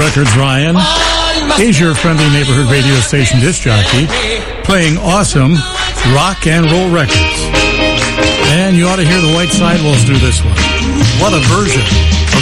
Records, Ryan is your friendly neighborhood radio station disc jockey playing awesome rock and roll records. And you ought to hear the White Sidewalls do this one. What a version of